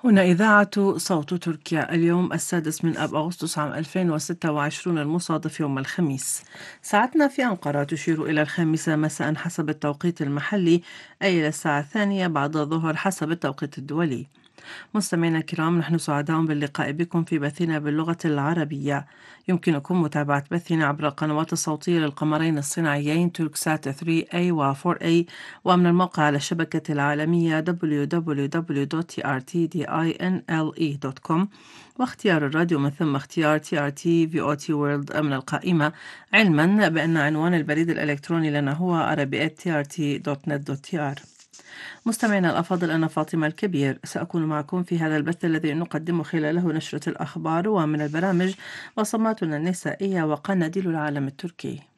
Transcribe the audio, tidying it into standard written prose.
هنا إذاعة صوت تركيا. اليوم السادس من آب أغسطس عام 2026 المصادف يوم الخميس. ساعتنا في أنقرة تشير إلى 5 مساء حسب التوقيت المحلي، أي إلى الساعة 2 بعد الظهر حسب التوقيت الدولي. مستمعينا الكرام، نحن سعداء باللقاء بكم في بثنا باللغة العربية. يمكنكم متابعة بثنا عبر القنوات الصوتية للقمرين الصناعيين توركسات 3A و 4A، ومن الموقع على الشبكة العالمية www.trtdinle.com، واختيار الراديو من ثم اختيار TRT VOT World من القائمة، علما بأن عنوان البريد الإلكتروني لنا هو arabic@trt.net.tr. مستمعينا الأفاضل، أنا فاطمة الكبير سأكون معكم في هذا البث الذي نقدم خلاله نشرة الأخبار ومن البرامج وصماتنا النسائية وقناديل العالم التركي.